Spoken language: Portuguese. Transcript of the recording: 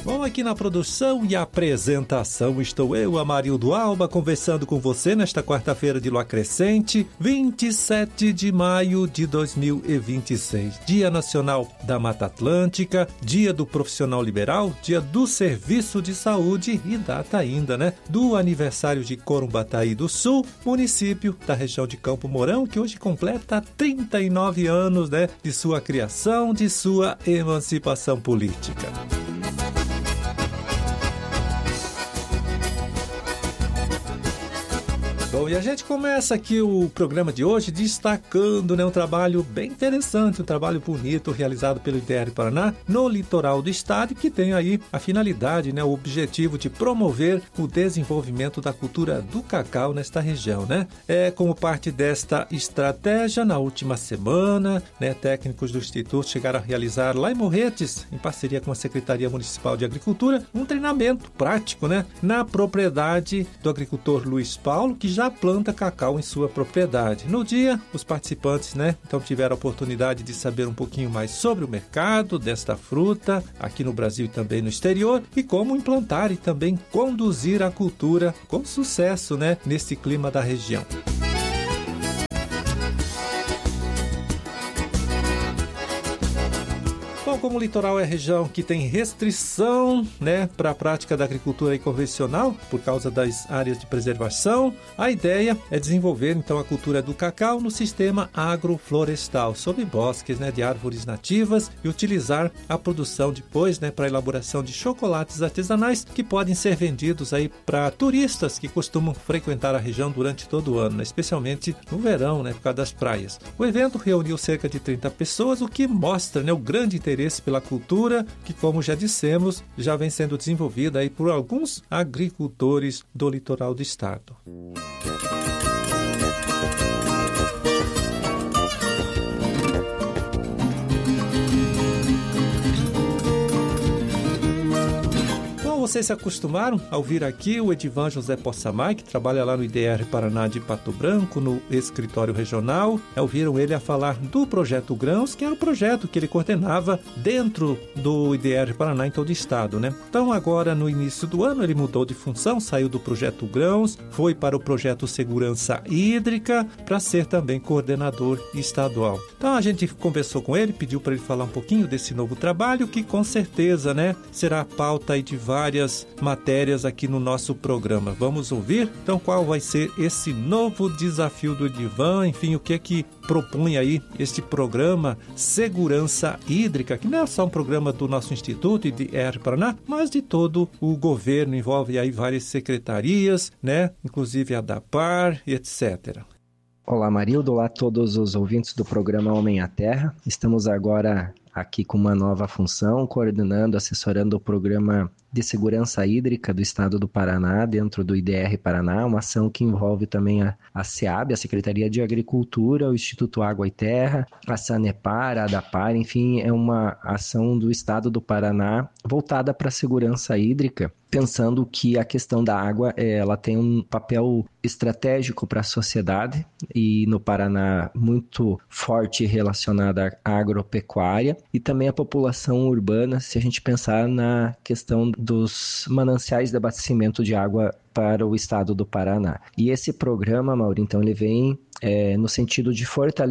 Bom, aqui na produção e apresentação estou eu, Amarildo Alba, conversando com você nesta quarta-feira de lua crescente, 27 de maio de 2026. Dia Nacional da Mata Atlântica, Dia do Profissional Liberal, Dia do Serviço de Saúde e data ainda, né, do aniversário de Corumbataí do Sul, município da região de Campo Mourão, que hoje completa 39 anos, né, de sua criação, de sua emancipação política. Bom, e a gente começa aqui o programa de hoje destacando, né, um trabalho bem interessante, um trabalho bonito realizado pelo IDR Paraná no litoral do estado, que tem aí a finalidade, né, o objetivo de promover o desenvolvimento da cultura do cacau nesta região, né? Como parte desta estratégia, na última semana, né, técnicos do Instituto chegaram a realizar lá em Morretes, em parceria com a Secretaria Municipal de Agricultura, um treinamento prático, né, na propriedade do agricultor Luiz Paulo, que já planta cacau em sua propriedade. No dia, os participantes, né, então tiveram a oportunidade de saber um pouquinho mais sobre o mercado desta fruta aqui no Brasil e também no exterior e como implantar e também conduzir a cultura com sucesso, né, nesse clima da região. Bom, como o litoral é a região que tem restrição, né, para a prática da agricultura convencional, por causa das áreas de preservação, a ideia é desenvolver então a cultura do cacau no sistema agroflorestal, sob bosques, né, de árvores nativas e utilizar a produção depois, né, para a elaboração de chocolates artesanais que podem ser vendidos aí para turistas que costumam frequentar a região durante todo o ano, né, especialmente no verão, né, por causa das praias. O evento reuniu cerca de 30 pessoas, o que mostra, né, o grande interesse pela cultura que, como já dissemos, já vem sendo desenvolvida aí por alguns agricultores do litoral do estado. Vocês se acostumaram a ouvir aqui o Edivan José Possamay, que trabalha lá no IDR Paraná de Pato Branco, no escritório regional. Ouviram ele a falar do Projeto Grãos, que era o projeto que ele coordenava dentro do IDR Paraná em todo o estado, né? Então agora no início do ano ele mudou de função, saiu do Projeto Grãos, foi para o Projeto Segurança Hídrica para ser também coordenador estadual. Então a gente conversou com ele, pediu para ele falar um pouquinho desse novo trabalho, que com certeza, né, será a pauta aí de várias matérias aqui no nosso programa. Vamos ouvir? Então, qual vai ser esse novo desafio do Edivan? Enfim, o que é que propõe aí este programa Segurança Hídrica, que não é só um programa do nosso Instituto IDR Paraná, mas de todo o governo, envolve aí várias secretarias, né? Inclusive a DAPAR e etc. Olá, Marildo, olá a todos os ouvintes do programa Homem à Terra. Estamos agora aqui com uma nova função, coordenando, assessorando o programa de segurança hídrica do estado do Paraná, dentro do IDR Paraná, uma ação que envolve também a SEAB, a Secretaria de Agricultura, o Instituto Água e Terra, a Sanepar, a ADAPAR, enfim, é uma ação do estado do Paraná voltada para a segurança hídrica, pensando que a questão da água ela tem um papel estratégico para a sociedade e no Paraná muito forte relacionada à agropecuária e também a população urbana, se a gente pensar na questão dos mananciais de abastecimento de água para o estado do Paraná. E esse programa, Mauro, então ele vem no sentido de fortalecer